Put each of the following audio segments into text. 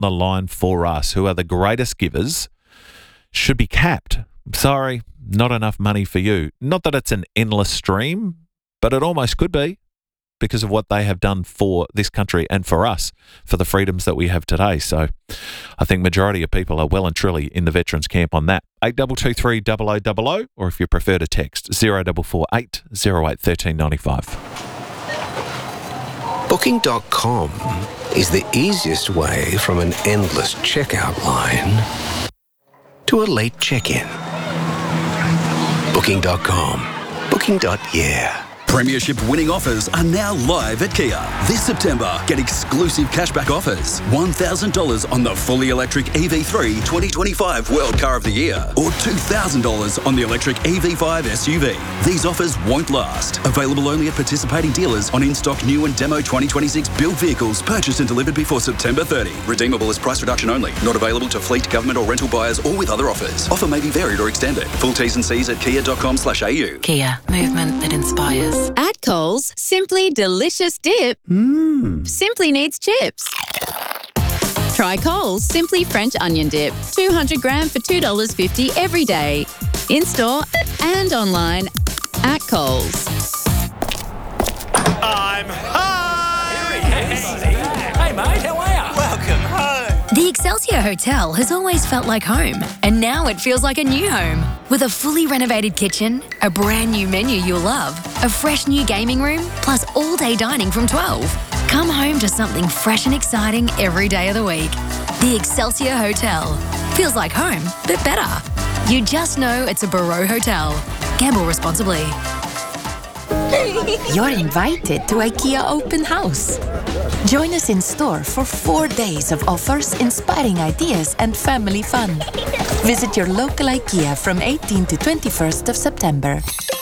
the line for us, who are the greatest givers, should be capped. Sorry, not enough money for you. Not that it's an endless stream, but it almost could be, because of what they have done for this country and for us, for the freedoms that we have today. So I think majority of people are well and truly in the veterans camp on that. 8223 0000, or if you prefer to text, 0448 08 1395. Booking.com is the easiest way from an endless checkout line to a late check-in. Booking.com. Booking.yeah. Premiership winning offers are now live at Kia. This September, get exclusive cashback offers. $1,000 on the fully electric EV3 2025 World Car of the Year, or $2,000 on the electric EV5 SUV. These offers won't last. Available only at participating dealers on in-stock new and demo 2026 built vehicles purchased and delivered before September 30. Redeemable as price reduction only. Not available to fleet, government or rental buyers or with other offers. Offer may be varied or extended. Full T's and C's at kia.com/au. Kia, movement that inspires. At Coles, Simply Delicious Dip simply needs chips. Try Coles Simply French Onion Dip, 200 gram for $2.50 every day. In-store and online at Coles. I'm home! Hey mate, how are you? Welcome home. The Excelsior Hotel has always felt like home, and now it feels like a new home. With a fully renovated kitchen, a brand new menu you'll love, a fresh new gaming room, plus all-day dining from 12. Come home to something fresh and exciting every day of the week. The Excelsior Hotel. Feels like home, but better. You just know it's a Barreau Hotel. Gamble responsibly. You're invited to IKEA Open House. Join us in store for 4 days of offers, inspiring ideas and family fun. Visit your local IKEA from 18 to 21st of September.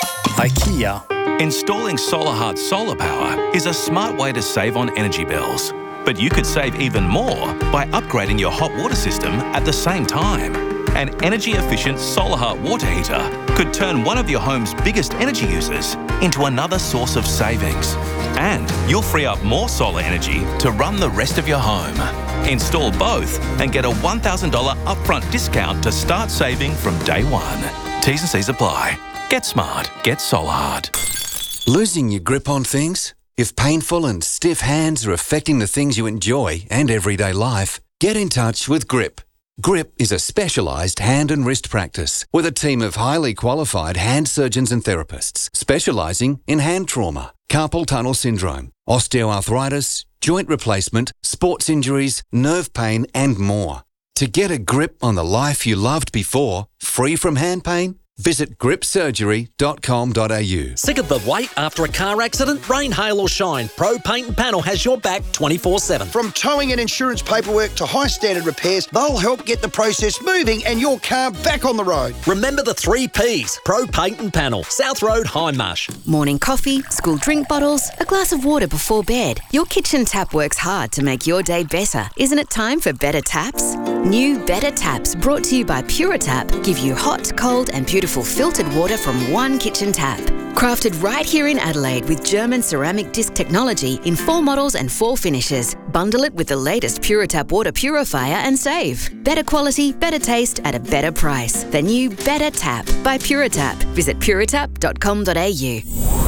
IKEA. Installing SolarHeart solar power is a smart way to save on energy bills. But you could save even more by upgrading your hot water system at the same time. An energy-efficient SolarHeart water heater could turn one of your home's biggest energy users into another source of savings. And you'll free up more solar energy to run the rest of your home. Install both and get a $1,000 upfront discount to start saving from day one. T's and C's apply. Get smart. Get SolarHeart. Losing your grip on things? If painful and stiff hands are affecting the things you enjoy and everyday life, get in touch with Grip. Grip is a specialised hand and wrist practice with a team of highly qualified hand surgeons and therapists specialising in hand trauma, carpal tunnel syndrome, osteoarthritis, joint replacement, sports injuries, nerve pain and more. To get a grip on the life you loved before, free from hand pain, visit gripsurgery.com.au. Sick of the wait after a car accident? Rain, hail or shine, Pro Paint and Panel has your back 24/7. From towing and insurance paperwork to high standard repairs, they'll help get the process moving and your car back on the road. Remember the 3 Ps, Pro Paint and Panel, South Road, Hindmarsh. Morning coffee, school drink bottles, a glass of water before bed. Your kitchen tap works hard to make your day better. Isn't it time for better taps? New Better Taps, brought to you by Puritap, give you hot, cold and beautiful filtered water from one kitchen tap. Crafted right here in Adelaide with German ceramic disc technology in 4 models and 4 finishes. Bundle it with the latest Puritap water purifier and save. Better quality, better taste at a better price. The new Better Tap by Puritap. Visit puritap.com.au.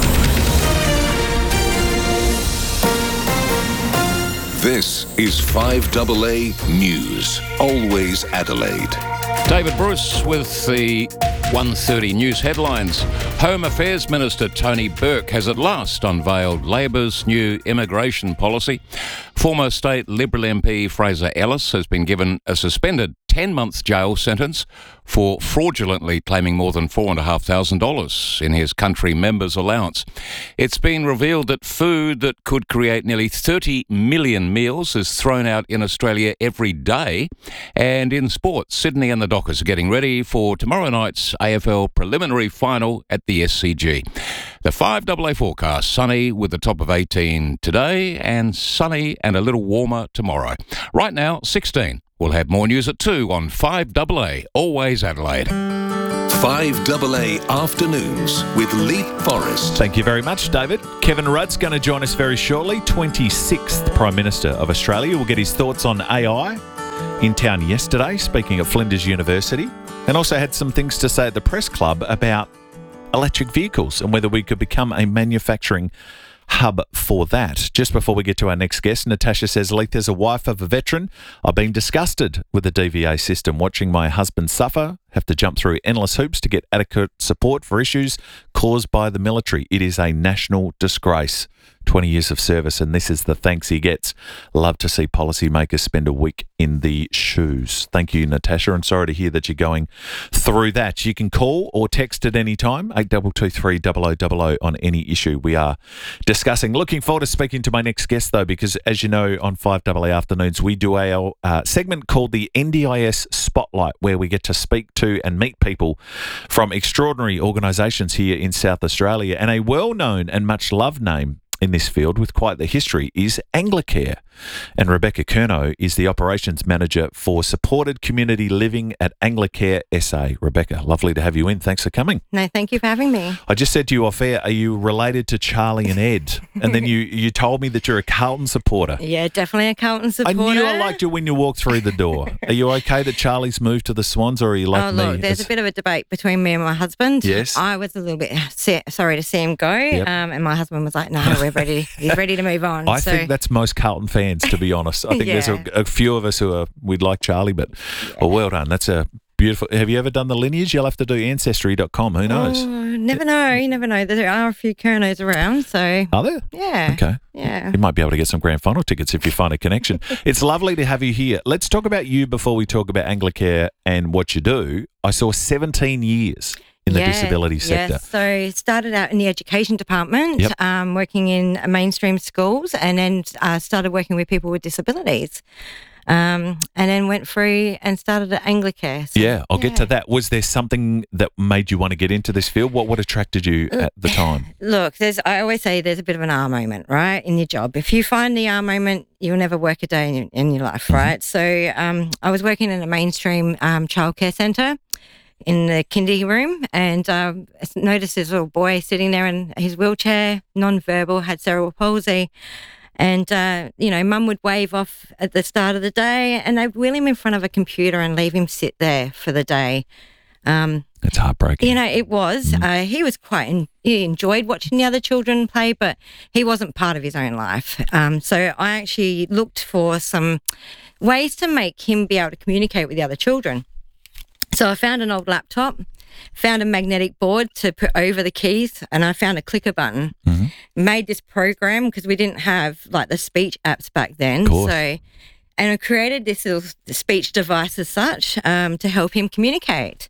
This is 5AA News, always Adelaide. David Bruce with the 1:30 news headlines. Home Affairs Minister Tony Burke has at last unveiled Labor's new immigration policy. Former State Liberal MP Fraser Ellis has been given a suspended 10-month jail sentence for fraudulently claiming more than $4,500 in his country member's allowance. It's been revealed that food that could create nearly 30 million meals is thrown out in Australia every day. And in sports, Sydney and the Dockers are getting ready for tomorrow night's AFL preliminary final at the SCG. The 5AA forecast, sunny with a top of 18 today and sunny and a little warmer tomorrow. Right now, 16. We'll have more news at 2 on 5AA, always Adelaide. 5AA Afternoons with Leith Forrest. Thank you very much, David. Kevin Rudd's going to join us very shortly. 26th Prime Minister of Australia. We'll get his thoughts on AI in town yesterday, speaking at Flinders University, and also had some things to say at the press club about electric vehicles and whether we could become a manufacturing hub for that. Just before we get to our next guest, Natasha says, Leith, as a wife of a veteran, I've been disgusted with the DVA system, watching my husband suffer, have to jump through endless hoops to get adequate support for issues caused by the military. It is a national disgrace. 20 years of service, and this is the thanks he gets. Love to see policymakers spend a week in the shoes. Thank you, Natasha, and sorry to hear that you're going through that. You can call or text at any time, 8223 0000 on any issue we are discussing. Looking forward to speaking to my next guest, though, because as you know, on 5AA Afternoons, we do a segment called the NDIS Spotlight, where we get to speak to and meet people from extraordinary organisations here in South Australia. And a well-known and much-loved name in this field with quite the history is Anglicare. And Rebecca Curnow is the Operations Manager for Supported Community Living at Anglicare SA. Rebecca, lovely to have you in. Thanks for coming. No, thank you for having me. I just said to you off air, are you related to Charlie and Ed? And then you told me that you're a Carlton supporter. Yeah, definitely a Carlton supporter. I knew I liked you when you walked through the door. Are you okay that Charlie's moved to the Swans, or are you like me? Look, there's a bit of a debate between me and my husband. Yes. I was a little bit sorry to see him go, and my husband was like, no, we're ready. He's ready to move on. I think that's most Carlton fans, to be honest. I think there's a few of us who we'd like Charlie, but well done. That's a beautiful. Have you ever done the lineage? You'll have to do ancestry.com. Who knows? Never know. You never know. There are a few Curnows around, so. Are there? Yeah. Okay. Yeah. You might be able to get some grand final tickets if you find a connection. It's lovely to have you here. Let's talk about you before we talk about Anglicare and what you do. I saw 17 years in the disability sector. Yes, so started out in the education department, working in mainstream schools, and then started working with people with disabilities. And then went through and started at Anglicare. So, I'll get to that. Was there something that made you want to get into this field? What attracted you at the time? Look, I always say there's a bit of an aha moment, right, in your job. If you find the aha moment, you'll never work a day in your life, right? So I was working in a mainstream childcare centre in the kindy room, and I noticed this little boy sitting there in his wheelchair, non-verbal, had cerebral palsy. And, Mum would wave off at the start of the day, and they'd wheel him in front of a computer and leave him sit there for the day. It's heartbreaking. It was. He was he enjoyed watching the other children play, but he wasn't part of his own life. So I actually looked for some ways to make him be able to communicate with the other children. So I found an old laptop, found a magnetic board to put over the keys, and I found a clicker button. Made this program because we didn't have like the speech apps back then. And I created this little speech device as such to help him communicate.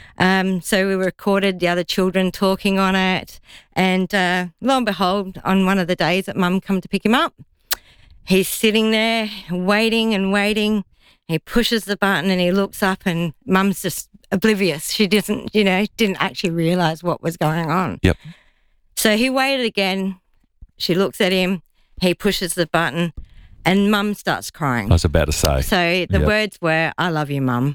So we recorded the other children talking on it, and lo and behold, on one of the days that Mum come to pick him up, he's sitting there waiting and waiting. He pushes the button and he looks up, and Mum's just oblivious. She didn't actually realise what was going on. Yep. So he waited again. She looks at him. He pushes the button, and Mum starts crying. I was about to say. So the words were, "I love you, Mum."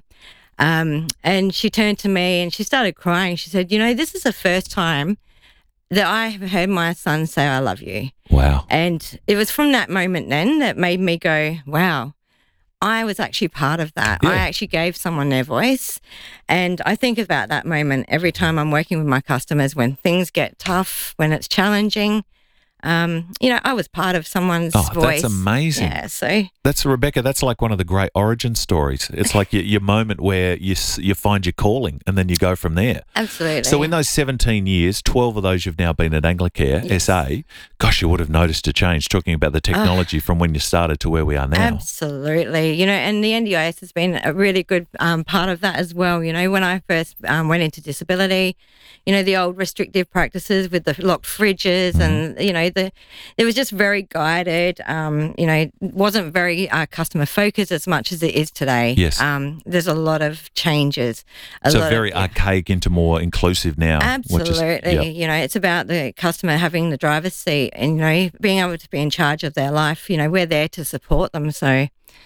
And she turned to me and she started crying. She said, this is the first time that I have heard my son say, "I love you." Wow. And it was from that moment then that made me go, wow. I was actually part of that. Yeah. I actually gave someone their voice. And I think about that moment every time I'm working with my customers when things get tough, when it's challenging. I was part of someone's voice. That's amazing. Yeah, so that's Rebecca. That's like one of the great origin stories. It's like your moment where you find your calling, and then you go from there. Absolutely. So in those 17 years, 12 of those you've now been at Anglicare SA. Gosh, you would have noticed a change. Talking about the technology from when you started to where we are now. Absolutely. And the NDIS has been a really good part of that as well. When I first went into disability, the old restrictive practices with the locked fridges, and it was just very guided. It wasn't very customer focused as much as it is today. Yes. There's a lot of changes. Very archaic into more inclusive now. Absolutely. It's about the customer having the driver's seat and, being able to be in charge of their life. We're there to support them. So,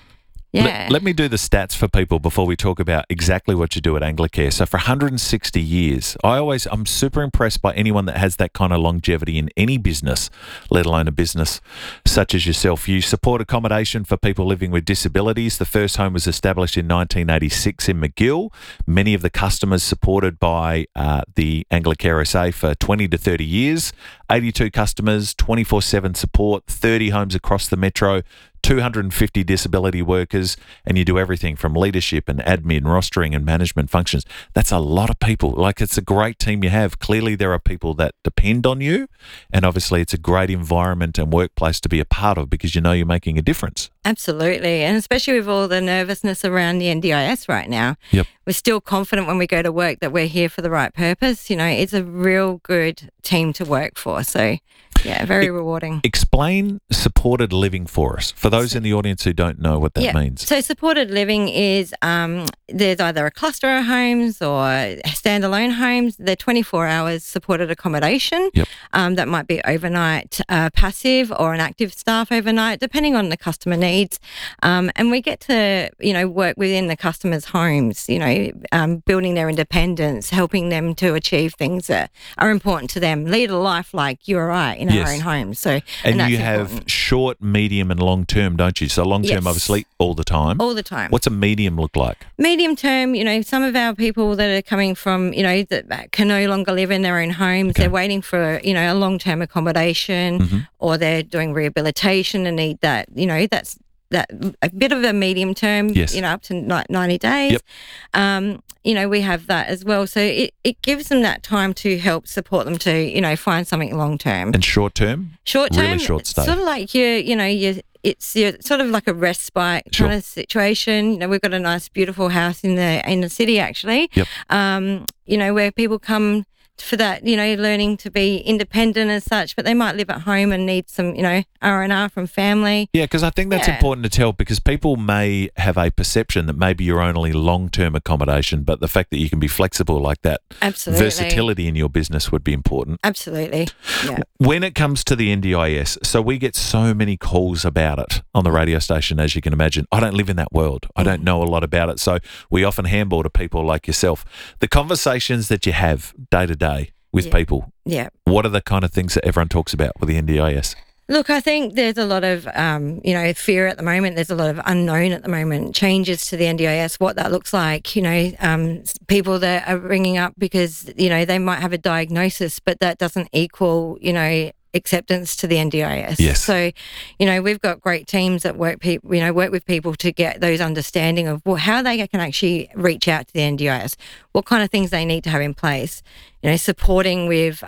Yeah. Let me do the stats for people before we talk about exactly what you do at Anglicare. So for 160 years, I'm super impressed by anyone that has that kind of longevity in any business, let alone a business such as yourself. You support accommodation for people living with disabilities. The first home was established in 1986 in McGill. Many of the customers supported by the Anglicare SA for 20 to 30 years. 82 customers, 24/7 support, 30 homes across the metro, 250 disability workers, and you do everything from leadership and admin, rostering and management functions. That's a lot of people. Like, it's a great team you have. Clearly there are people that depend on you, and obviously it's a great environment and workplace to be a part of because you know you're making a difference. Absolutely. And especially with all the nervousness around the NDIS right now, Yep. we're still confident when we go to work that we're here for the right purpose. You know, it's a real good team to work for. So, yeah, very rewarding. Explain supported living for us, for those in the audience who don't know what that means. So supported living is there's either a cluster of homes or standalone homes. They're 24 hours supported accommodation. Yep. That might be overnight passive or an active staff overnight, depending on the customer needs. And we get to, work within the customer's homes, building their independence, helping them to achieve things that are important to them, lead a life like you or I in our own homes. So, and that's you have important. Short, medium and long term, don't you? So long term, Yes. obviously, all the time. All the time. What's a medium look like? Medium term, some of our people that are coming from, that can no longer live in their own homes, they're waiting for, a long-term accommodation or they're doing rehabilitation and need that, that's a bit of a medium term, up to 90 days. Yep. We have that as well. So it gives them that time to help support them to, find something long-term. And short term? Short term, really short stay. sort of like it's sort of like a respite kind of situation. We've got a nice, beautiful house in the city actually. Yep. Where people come for that, learning to be independent as such, but they might live at home and need some, R&R from family. Yeah, because I think that's important to tell, because people may have a perception that maybe you're only long-term accommodation, but the fact that you can be flexible like that, Absolutely. versatility in your business would be important. Absolutely. Yeah. When it comes to the NDIS, so we get so many calls about it on the radio station, as you can imagine. I don't live in that world. I don't know a lot about it. So we often handball to people like yourself. The conversations that you have day to day with people, what are the kind of things that everyone talks about with the NDIS? Look, I think there's a lot of, fear at the moment. There's a lot of unknown at the moment, changes to the NDIS, what that looks like, people that are ringing up because, they might have a diagnosis, but that doesn't equal, acceptance to the NDIS. Yes. So, we've got great teams that work with people to get those understanding of how they can actually reach out to the NDIS, what kind of things they need to have in place, supporting with,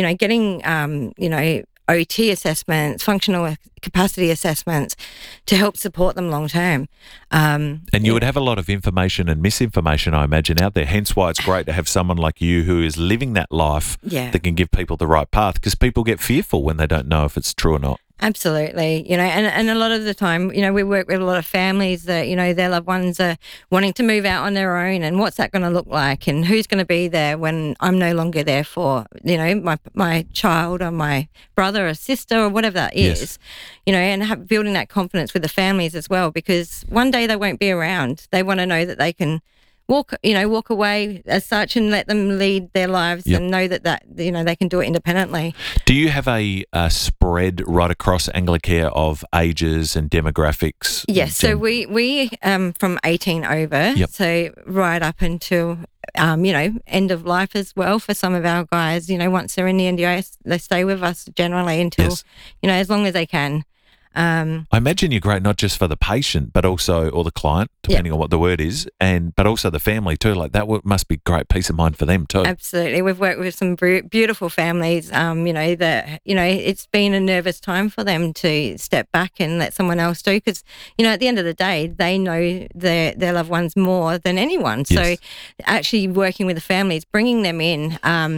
getting, OT assessments, functional capacity assessments to help support them long term. And you would have a lot of information and misinformation, I imagine, out there. Hence why it's great to have someone like you who is living that life that can give people the right path, because people get fearful when they don't know if it's true or not. Absolutely. And a lot of the time, we work with a lot of families that, their loved ones are wanting to move out on their own, and what's that going to look like, and who's going to be there when I'm no longer there for, my child or my brother or sister or whatever that is, and building that confidence with the families as well, because one day they won't be around. They want to know that they can walk away as such and let them lead their lives and know that they can do it independently. Do you have a spread right across Anglicare of ages and demographics? Yes, so we from 18 over, so right up until end of life as well for some of our guys. Once they're in the NDIS, they stay with us generally until as long as they can. I imagine you're great not just for the patient, but also, or the client, depending on what the word is, but also the family too. Like that must be great peace of mind for them too. Absolutely. We've worked with some beautiful families, it's been a nervous time for them to step back and let someone else do, because, at the end of the day, they know their loved ones more than anyone. So actually working with the families, bringing them in,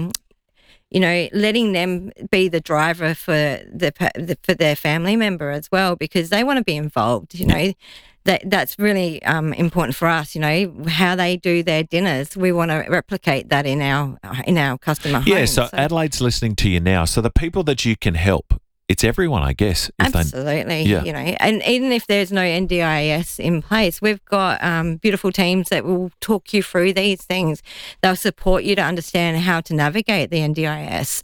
letting them be the driver for their family member as well, because they want to be involved. That's really important for us. How they do their dinners. We want to replicate that in our customer homes. Yeah. So Adelaide's listening to you now. So the people that you can help, it's everyone, I guess. Absolutely. Yeah. You know, and even if there's no NDIS in place, we've got beautiful teams that will talk you through these things. They'll support you to understand how to navigate the NDIS.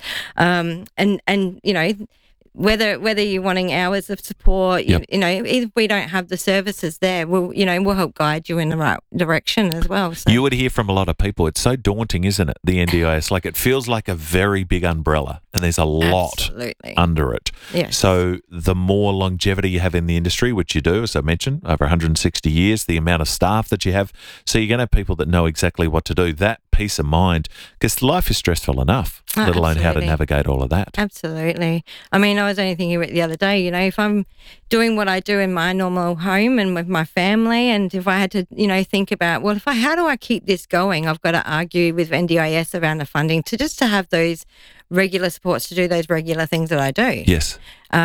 And you know, whether you're wanting hours of support, you know, if we don't have the services there, we'll help guide you in the right direction as well. So. You would hear from a lot of people, it's so daunting, isn't it, the NDIS? Like, it feels like a very big umbrella and there's a lot under it. Yes. So the more longevity you have in the industry, which you do, as I mentioned, over 160 years, the amount of staff that you have, so you're going to have people that know exactly what to do. That peace of mind, because life is stressful enough, let alone how to navigate all of that. Absolutely. I mean, I was only thinking the other day, you know, if I'm doing what I do in my normal home and with my family, and if I had to, you know, think about, well, how do I keep this going? I've got to argue with NDIS around the funding to have those regular supports to do those regular things that I do. Yes.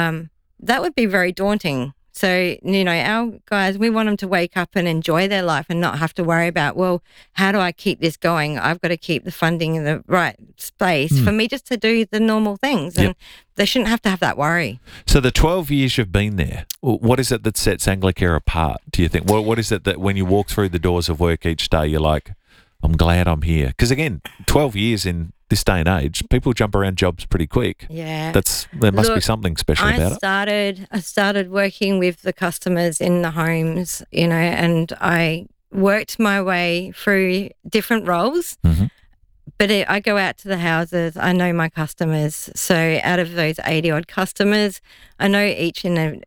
That would be very daunting. So, you know, our guys, we want them to wake up and enjoy their life and not have to worry about, well, how do I keep this going? I've got to keep the funding in the right space for me just to do the normal things. And they shouldn't have to have that worry. So the 12 years you've been there, what is it that sets Anglicare apart, do you think? What is it that when you walk through the doors of work each day, you're like, I'm glad I'm here? Because, again, 12 years in this day and age, people jump around jobs pretty quick. Yeah. There must be something special about it. I started working with the customers in the homes, you know, and I worked my way through different roles. Mm-hmm. But I go out to the houses. I know my customers. So out of those 80-odd customers, I know each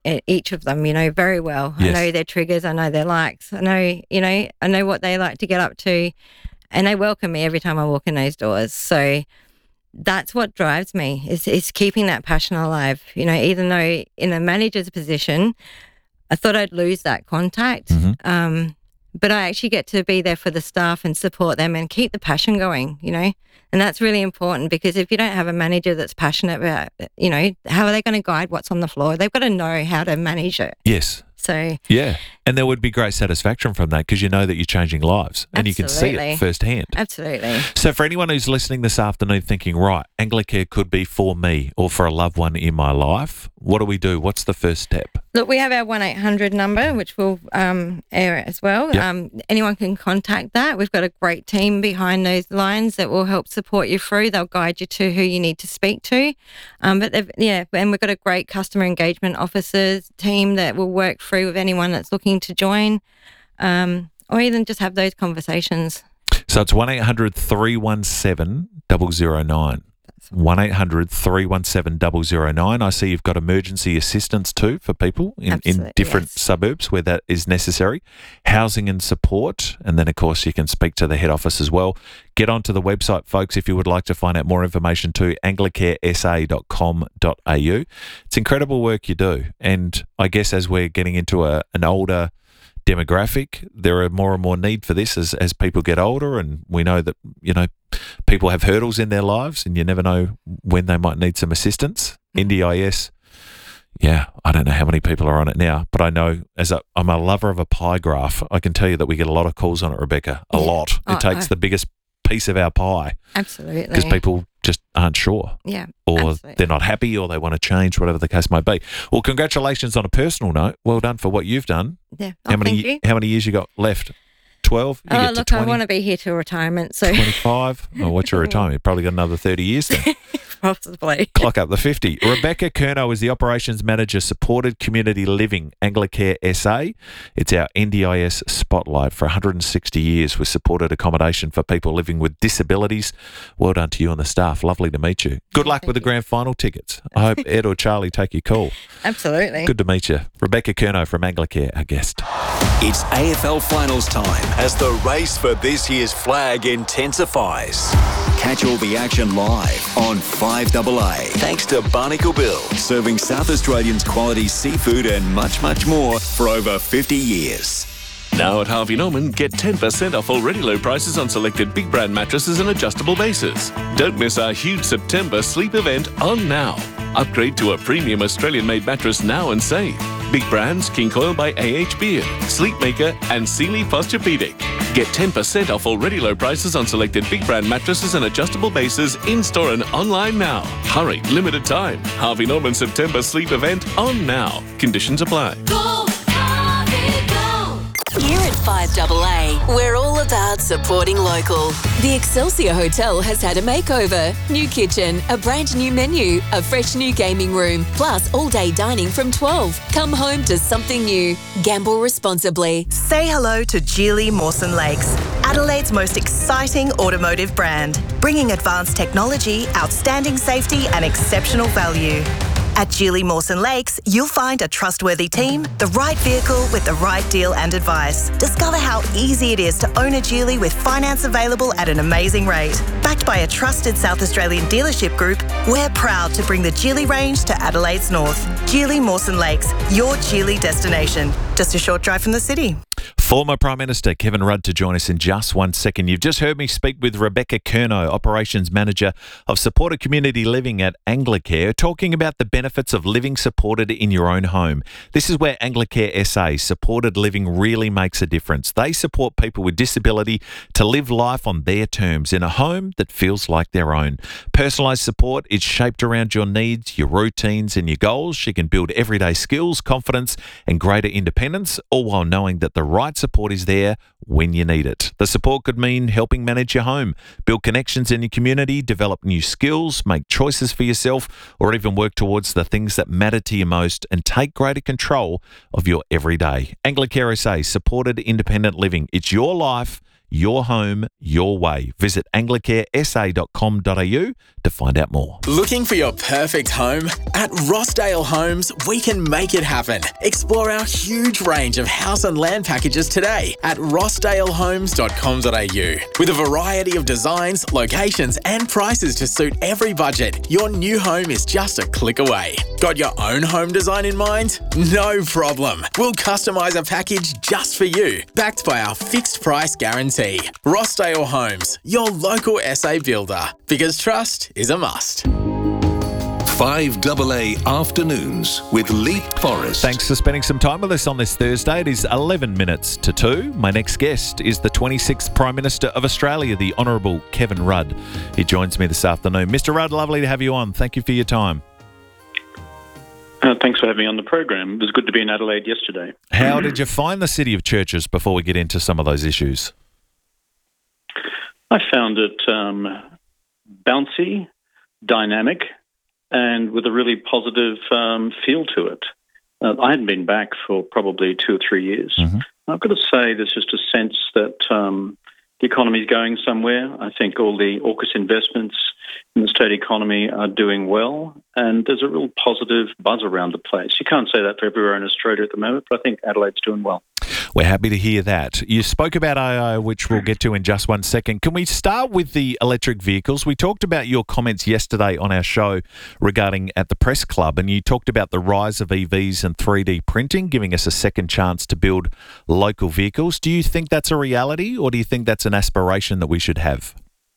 of them, you know, very well. Yes. I know their triggers. I know their likes. I know what they like to get up to. And they welcome me every time I walk in those doors. So that's what drives me is keeping that passion alive. You know, even though in a manager's position, I thought I'd lose that contact. Mm-hmm. But I actually get to be there for the staff and support them and keep the passion going, you know. And that's really important, because if you don't have a manager that's passionate about, you know, how are they going to guide what's on the floor? They've got to know how to manage it. Yes. So yeah, and there would be great satisfaction from that, because you know that you're changing lives and you can see it firsthand. Absolutely. So for anyone who's listening this afternoon thinking, right, Anglicare could be for me or for a loved one in my life, what do we do? What's the first step? Look, we have our 1-800 number, which we'll air as well. Yep. Anyone can contact that. We've got a great team behind those lines that will help support you through. They'll guide you to who you need to speak to. And we've got a great customer engagement officers team that will work through with anyone that's looking to join, or even just have those conversations. So it's 1-800-317-009. 1-800-317-009. I see you've got emergency assistance too for people in different suburbs where that is necessary. Housing and support. And then, of course, you can speak to the head office as well. Get onto the website, folks, if you would like to find out more information too, anglicaresa.com.au. It's incredible work you do. And I guess as we're getting into an older demographic, there are more and more need for this as people get older, and we know that, you know, people have hurdles in their lives and you never know when they might need some assistance. NDIS, I don't know how many people are on it now, but I know I'm a lover of a pie graph. I can tell you that we get a lot of calls on it, Rebecca, a lot. It takes the biggest piece of our pie. Absolutely. Because people just aren't sure. Yeah. Or they're not happy, or they want to change, whatever the case might be. Well, congratulations on a personal note. Well done for what you've done. Yeah. Thank you. How many years you got left? 12? You get to 20? I want to be here till retirement. So 25? Oh, what's your retirement? You've probably got another 30 years then. Possibly. Clock up the 50. Rebecca Curnow is the Operations Manager, Supported Community Living, Anglicare SA. It's our NDIS spotlight. For 160 years, we've supported accommodation for people living with disabilities. Well done to you and the staff. Lovely to meet you. Good luck with the grand final tickets. I hope Ed or Charlie take your call. Absolutely. Good to meet you. Rebecca Curnow from Anglicare, our guest. It's AFL Finals time as the race for this year's flag intensifies. Catch all the action live on 5AA. Thanks to Barnacle Bill, serving South Australians quality seafood and much, much more for over 50 years. Now at Harvey Norman, get 10% off already low prices on selected big brand mattresses and adjustable bases. Don't miss our huge September sleep event on now. Upgrade to a premium Australian-made mattress now and save. Big brands, King Coil by AH Beard, Sleepmaker and Sealy Posturepedic. Get 10% off already low prices on selected big brand mattresses and adjustable bases in-store and online now. Hurry, limited time. Harvey Norman September sleep event on now. Conditions apply. Here at 5AA, we're all about supporting local. The Excelsior Hotel has had a makeover. New kitchen, a brand new menu, a fresh new gaming room, plus all-day dining from 12. Come home to something new. Gamble responsibly. Say hello to Geely Mawson Lakes, Adelaide's most exciting automotive brand, bringing advanced technology, outstanding safety and exceptional value. At Geely Mawson Lakes, you'll find a trustworthy team, the right vehicle with the right deal and advice. Discover how easy it is to own a Geely with finance available at an amazing rate. Backed by a trusted South Australian dealership group, we're proud to bring the Geely range to Adelaide's north. Geely Mawson Lakes, your Geely destination. Just a short drive from the city. Former Prime Minister Kevin Rudd to join us in just 1 second. You've just heard me speak with Rebecca Curnow, Operations Manager of Supported Community Living at Anglicare, talking about the benefits of living supported in your own home. This is where Anglicare SA Supported Living really makes a difference. They support people with disability to live life on their terms in a home that feels like their own. Personalised support is shaped around your needs, your routines and your goals. She can build everyday skills, confidence and greater independence, all while knowing that the right support is there when you need it. The support could mean helping manage your home, build connections in your community, develop new skills, make choices for yourself, or even work towards the things that matter to you most and take greater control of your everyday. Anglicare SA, Supported Independent Living. It's your life, your home, your way. Visit anglicaresa.com.au to find out more. Looking for your perfect home? At Rossdale Homes, we can make it happen. Explore our huge range of house and land packages today at rossdalehomes.com.au. With a variety of designs, locations and prices to suit every budget, your new home is just a click away. Got your own home design in mind? No problem. We'll customise a package just for you, backed by our fixed price guarantee. Rossdale Homes, your local SA builder, because trust is a must. 5AA Afternoons with Leith Forrest. Thanks for spending some time with us on this Thursday. It is 11 minutes to 2. My next guest is the 26th Prime Minister of Australia, the Honourable Kevin Rudd. He joins me this afternoon. Mr. Rudd, lovely to have you on. Thank you for your time. Thanks for having me on the program. It was good to be in Adelaide yesterday. How did you find the City of Churches before we get into some of those issues? I found it bouncy, dynamic, and with a really positive feel to it. I hadn't been back for probably 2 or 3 years. I've got to say there's just a sense that the economy is going somewhere. I think all the AUKUS investments in the state economy are doing well, and there's a real positive buzz around the place. You can't say that for everywhere in Australia at the moment, but I think Adelaide's doing well. We're happy to hear that. You spoke about AO, which we'll get to in just 1 second. Can we start with the electric vehicles? We talked about your comments yesterday on our show regarding at the Press Club, and you talked about the rise of EVs and 3D printing, giving us a second chance to build local vehicles. Do you think that's a reality, or do you think that's an aspiration that we should have?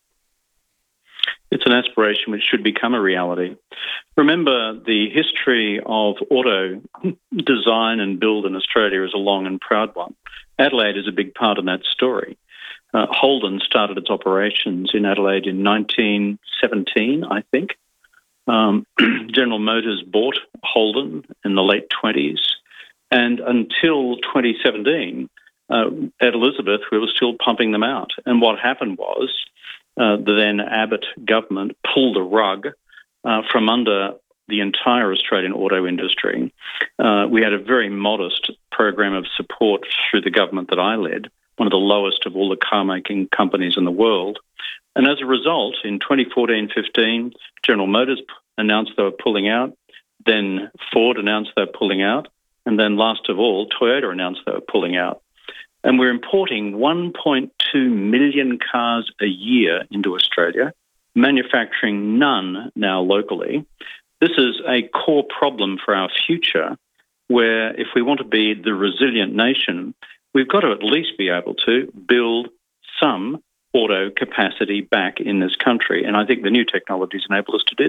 It's an aspiration which should become a reality. Remember, the history of auto design and build in Australia is a long and proud one. Adelaide is a big part of that story. Holden started its operations in Adelaide in 1917, I think. General Motors bought Holden in the late 20s. And until 2017, at Elizabeth, we were still pumping them out. And what happened was the then Abbott government pulled the rug from under the entire Australian auto industry. We had a very modest program of support through the government that I led, one of the lowest of all the car-making companies in the world. And as a result, in 2014-15, General Motors announced they were pulling out, then Ford announced they were pulling out, and then last of all, Toyota announced they were pulling out. And we're importing 1.2 million cars a year into Australia, manufacturing none now locally. This is a core problem for our future, where if we want to be the resilient nation, we've got to at least be able to build some auto capacity back in this country. And I think the new technologies enable us to do that.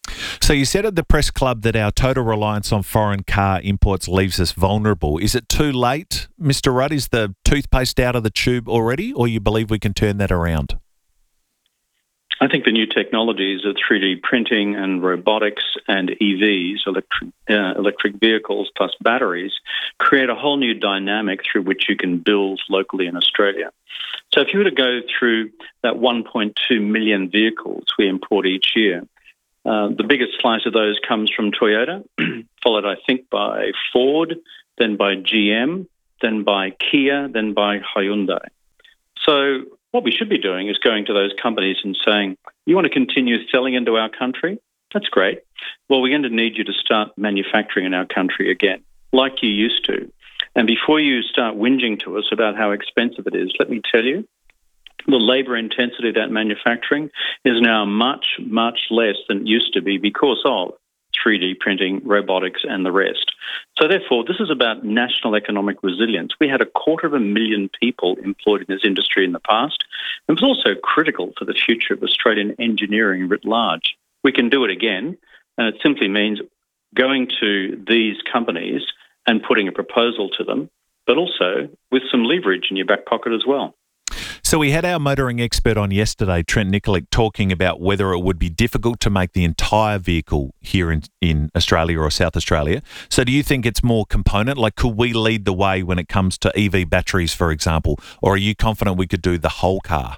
So you said at the press club that our total reliance on foreign car imports leaves us vulnerable. Is it too late, Mr. Rudd? Is the toothpaste out of the tube already, or you believe we can turn that around? I think the new technologies of 3D printing and robotics and EVs, electric vehicles plus batteries, create a whole new dynamic through which you can build locally in Australia. So if you were to go through that 1.2 million vehicles we import each year, the biggest slice of those comes from Toyota, followed, I think, by Ford, then by GM, then by Kia, then by Hyundai. So what we should be doing is going to those companies and saying, you want to continue selling into our country? That's great. Well, we're going to need you to start manufacturing in our country again, like you used to. And before you start whinging to us about how expensive it is, let me tell you, the labour intensity of that manufacturing is now much, much less than it used to be because of 3D printing, robotics and the rest. So therefore, this is about national economic resilience. We had 250,000 people employed in this industry in the past. It was also critical for the future of Australian engineering writ large. We can do it again, and it simply means going to these companies and putting a proposal to them, but also with some leverage in your back pocket as well. So we had our motoring expert on yesterday, Trent Nikolic, talking about whether it would be difficult to make the entire vehicle here in Australia or South Australia. So do you think it's more component? Like, could we lead the way when it comes to EV batteries, for example? Or are you confident we could do the whole car?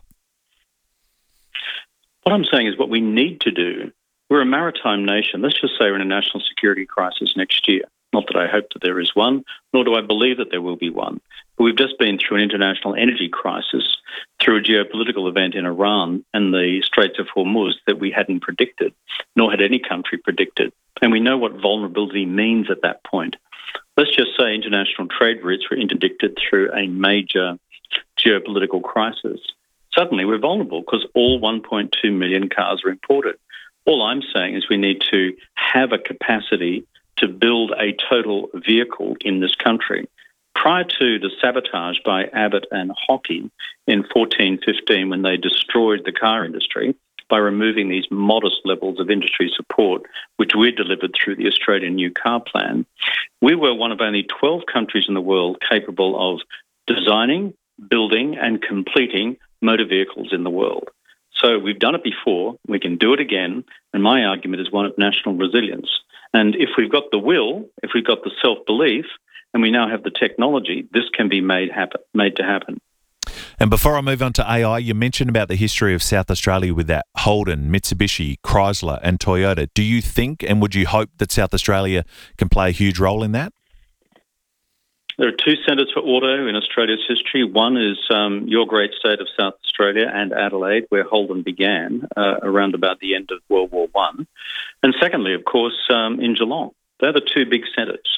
What I'm saying is what we need to do. We're a maritime nation. Let's just say we're in a national security crisis next year. Not that I hope that there is one, nor do I believe that there will be one. But we've just been through an international energy crisis, through a geopolitical event in Iran and the Straits of Hormuz that we hadn't predicted, nor had any country predicted. And we know what vulnerability means at that point. Let's just say international trade routes were interdicted through a major geopolitical crisis. Suddenly we're vulnerable because all 1.2 million cars are imported. All I'm saying is we need to have a capacity to build a total vehicle in this country. Prior to the sabotage by Abbott and Hockey in 14-15, when they destroyed the car industry by removing these modest levels of industry support, which we delivered through the Australian New Car Plan, we were one of only 12 countries in the world capable of designing, building and completing motor vehicles in the world. So we've done it before, we can do it again, and my argument is one of national resilience. And if we've got the will, if we've got the self-belief, and we now have the technology, this can be made to happen. And before I move on to AI, you mentioned about the history of South Australia with that Holden, Mitsubishi, Chrysler and Toyota. Do you think and would you hope that South Australia can play a huge role in that? There are two centres for auto in Australia's history. One is your great state of South Australia and Adelaide, where Holden began around about the end of World War I. And secondly, of course, in Geelong. They're the two big centres.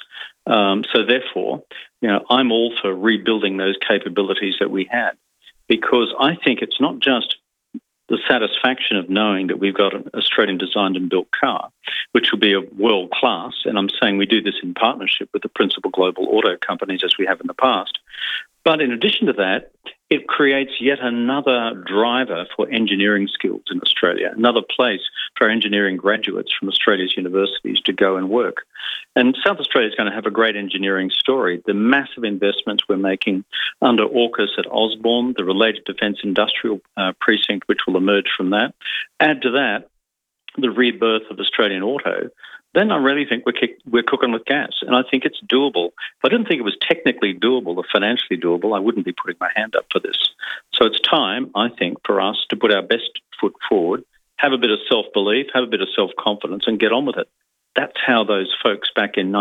So therefore, I'm all for rebuilding those capabilities that we had, because I think it's not just the satisfaction of knowing that we've got an Australian designed and built car, which will be a world class, and I'm saying we do this in partnership with the principal global auto companies as we have in the past. But in addition to that, it creates yet another driver for engineering skills in Australia, another place for engineering graduates from Australia's universities to go and work. And South Australia is going to have a great engineering story. The massive investments we're making under AUKUS at Osborne, the related defence industrial precinct which will emerge from that, add to that the rebirth of Australian auto, then I really think we're cooking with gas. And I think it's doable. If I didn't think it was technically doable or financially doable, I wouldn't be putting my hand up for this. So it's time, I think, for us to put our best foot forward, have a bit of self-belief, have a bit of self-confidence and get on with it. That's how those folks back in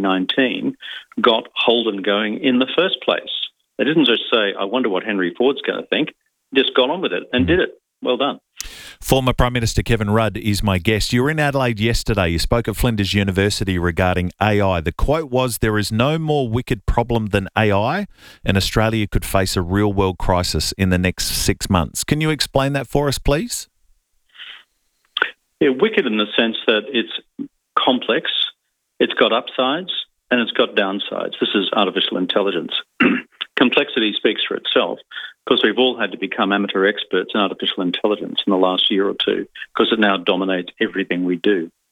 1919 got Holden going in the first place. They didn't just say, I wonder what Henry Ford's going to think. They just got on with it and did it. Well done. Former Prime Minister Kevin Rudd is my guest. You were in Adelaide yesterday. You spoke at Flinders University regarding AI. The quote was, there is no more wicked problem than AI, and Australia could face a real-world crisis in the next 6 months. Can you explain that for us, please? Yeah, wicked in the sense that it's complex, it's got upsides, and it's got downsides. This is artificial intelligence. Complexity speaks for itself, because we've all had to become amateur experts in artificial intelligence in the last year or two, because it now dominates everything we do.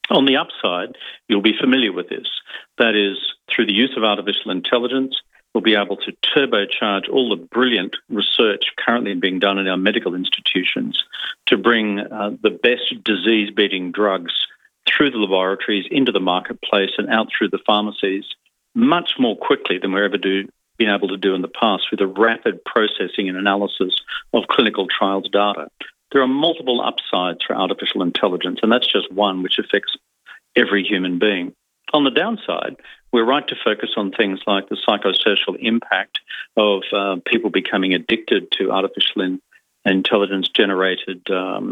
On the upside, you'll be familiar with this. That is, through the use of artificial intelligence, we'll be able to turbocharge all the brilliant research currently being done in our medical institutions to bring the best disease-beating drugs through the laboratories into the marketplace and out through the pharmacies much more quickly than we're ever been able to do in the past with a rapid processing and analysis of clinical trials data. There are multiple upsides for artificial intelligence, and that's just one which affects every human being. On the downside, we're right to focus on things like the psychosocial impact of people becoming addicted to artificial intelligence-generated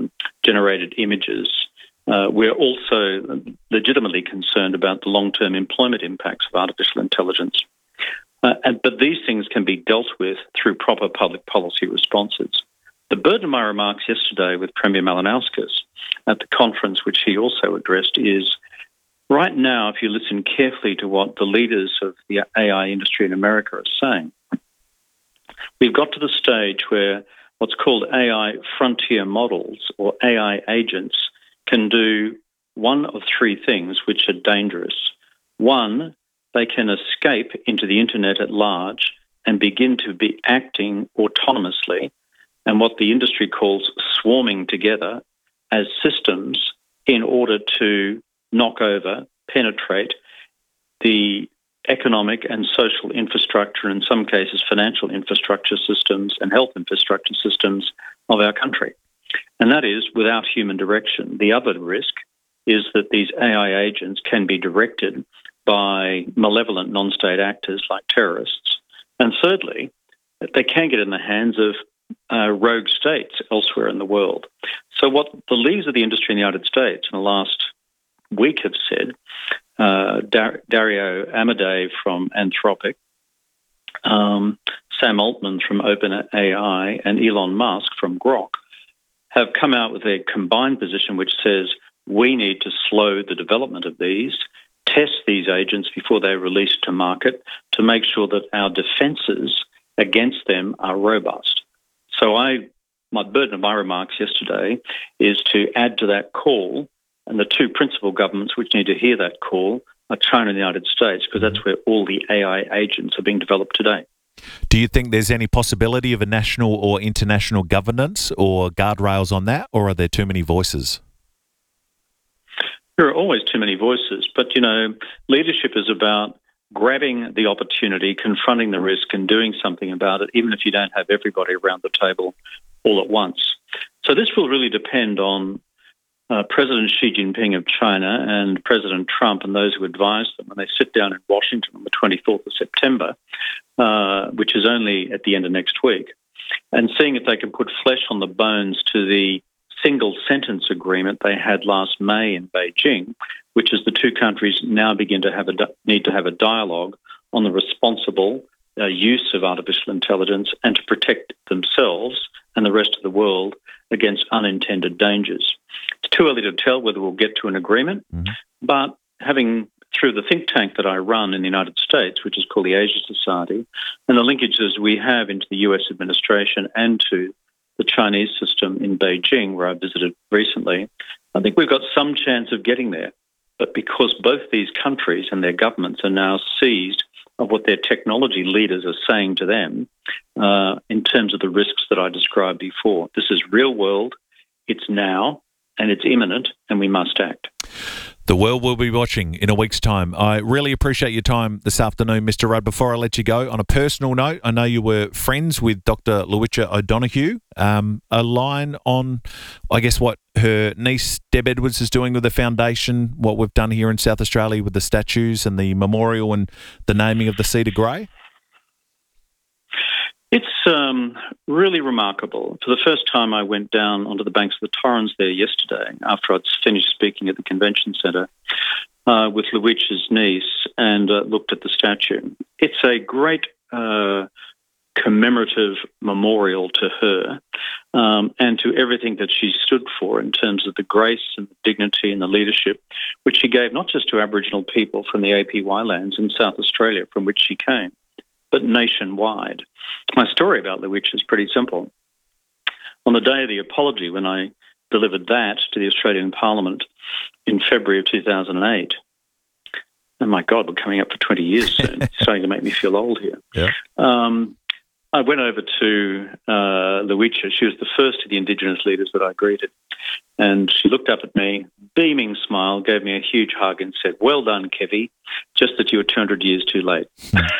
images. We're also legitimately concerned about the long-term employment impacts of artificial intelligence. But these things can be dealt with through proper public policy responses. The burden of my remarks yesterday with Premier Malinauskas at the conference, which he also addressed, is right now, if you listen carefully to what the leaders of the AI industry in America are saying, we've got to the stage where what's called AI frontier models or AI agents can do one of three things which are dangerous. One, they can escape into the internet at large and begin to be acting autonomously and what the industry calls swarming together as systems in order to knock over, penetrate the economic and social infrastructure, in some cases financial infrastructure systems and health infrastructure systems of our country. And that is without human direction. The other risk is that these AI agents can be directed by malevolent non-state actors like terrorists. And thirdly, they can get in the hands of rogue states elsewhere in the world. So what the leaders of the industry in the United States in the last week have said, Dario Amodei from Anthropic, Sam Altman from OpenAI, and Elon Musk from Grok, have come out with a combined position which says we need to slow the development of these, test these agents before they're released to market to make sure that our defences against them are robust. So my burden of my remarks yesterday is to add to that call, and the two principal governments which need to hear that call are China and the United States, because that's where all the AI agents are being developed today. Do you think there's any possibility of a national or international governance or guardrails on that, or are there too many voices? There are always too many voices, but, leadership is about grabbing the opportunity, confronting the risk and doing something about it, even if you don't have everybody around the table all at once. So this will really depend on President Xi Jinping of China and President Trump and those who advise them when they sit down in Washington on the 24th of September, which is only at the end of next week, and seeing if they can put flesh on the bones to the single sentence agreement they had last May in Beijing, which is the two countries now begin to need to have a dialogue on the responsible use of artificial intelligence and to protect themselves and the rest of the world against unintended dangers. It's too early to tell whether we'll get to an agreement, but through the think tank that I run in the United States, which is called the Asia Society, and the linkages we have into the US administration and to the Chinese system in Beijing, where I visited recently, I think we've got some chance of getting there. But because both these countries and their governments are now seized of what their technology leaders are saying to them in terms of the risks that I described before. This is real world, it's now, and it's imminent, and we must act. The world will be watching in a week's time. I really appreciate your time this afternoon, Mr. Rudd. Before I let you go, on a personal note, I know you were friends with Dr. Lowitja O'Donoghue. A line on, I guess, what her niece, Deb Edwards, is doing with the foundation, what we've done here in South Australia with the statues and the memorial and the naming of the Cedar Grey? It's really remarkable. For the first time, I went down onto the banks of the Torrens there yesterday after I'd finished speaking at the convention centre with Lowitja's niece and looked at the statue. It's a great commemorative memorial to her and to everything that she stood for in terms of the grace and the dignity and the leadership, which she gave not just to Aboriginal people from the APY lands in South Australia from which she came, but nationwide. My story about Lowitja is pretty simple. On the day of the apology, when I delivered that to the Australian Parliament in February of 2008. And my God, we're coming up for 20 years soon. It's starting to make me feel old here. Yeah. I went over to Luicha. She was the first of the Indigenous leaders that I greeted. And she looked up at me, beaming smile, gave me a huge hug and said, "Well done, Kevy, just that you were 200 years too late."